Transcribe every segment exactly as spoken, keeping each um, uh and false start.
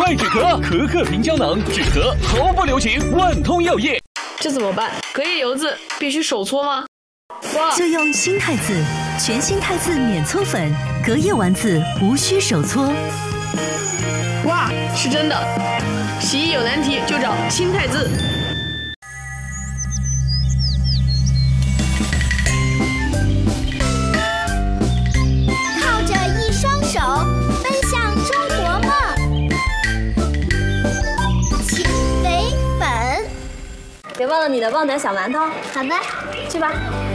爱止咳，可可平胶囊止咳毫不留情，万通药业。 这怎么办？隔夜油渍必须手搓吗？哇！ 就用新汰渍，全新汰渍免搓粉，隔夜丸子无需手搓。 哇，是真的！洗衣有难题就找新汰渍。 靠着一双手，奔向中国梦。起肥粉， 别忘了你的旺仔小馒头。 好的， 去吧。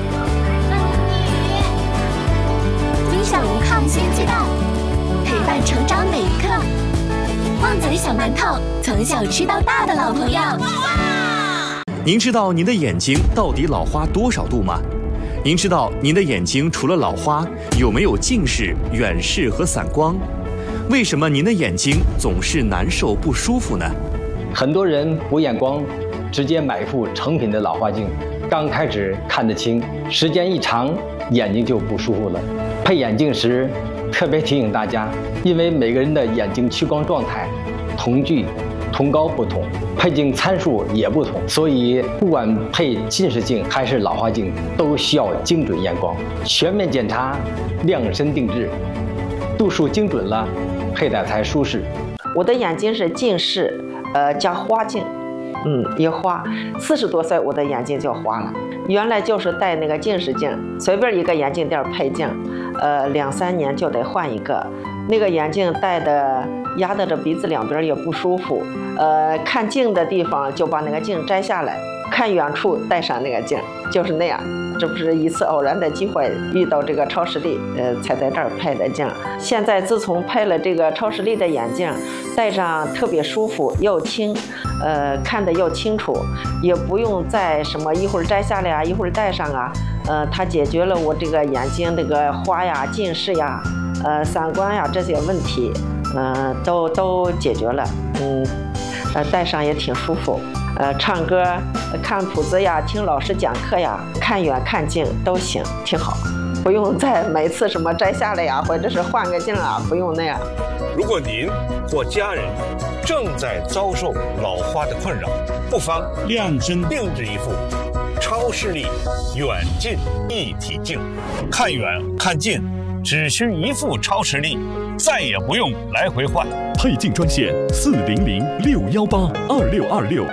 分享抗菌鸡蛋，陪伴成长每一刻。旺仔小馒头，从小吃到大的老朋友。 您知道您的眼睛到底老花多少度吗？您知道您的眼睛除了老花，有没有近视、远视和散光？为什么您的眼睛总是难受不舒服呢？ 很多人补眼光，直接买副成品的老花镜，刚开始看得清，时间一长，眼睛就不舒服了。配眼镜时，特别提醒大家，因为每个人的眼睛屈光状态、瞳距、瞳高不同，配镜参数也不同，所以不管配近视镜还是老花镜，都需要精准验光，全面检查，量身定制，度数精准了，佩戴才舒适。 我的眼睛是近视，呃加花镜，嗯也花。四十多岁我的眼睛就花了，原来就是戴那个近视镜，随便一个眼镜店配镜，呃两三年就得换一个。那个眼镜戴的压得着鼻子两边也不舒服，呃看近的地方就把那个镜摘下来，看远处戴上那个镜，就是那样。这不是一次偶然的机会遇到这个超视力，呃，才在这儿配的镜。现在自从配了这个超视力的眼镜，戴上特别舒服又轻，呃，看得又清楚，也不用再什么一会儿摘下来啊，一会儿戴上啊，呃，它解决了我这个眼睛这个花呀、近视呀、呃散光呀这些问题，嗯、呃，都都解决了，嗯，呃，戴上也挺舒服。呃，唱歌、看谱子呀，听老师讲课呀，看远看近都行，挺好，不用再每次什么摘下来呀，或者是换个镜啊，不用那样。 如果您或家人正在遭受老花的困扰，不妨量身定制一副超视力远近一体镜，看远看近只需一副超视力，再也不用来回换。 配镜专线四零零六幺八二六二六。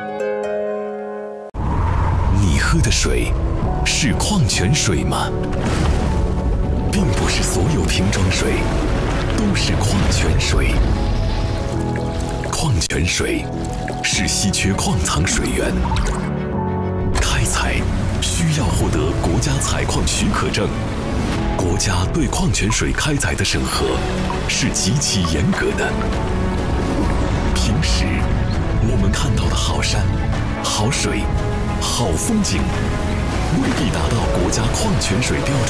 你喝的水是矿泉水吗？并不是所有瓶装水都是矿泉水。矿泉水是稀缺矿藏水源，开采需要获得国家采矿许可证。国家对矿泉水开采的审核是极其严格的。平时我们看到的好山、好水、好风景，未必达到国家矿泉水标准。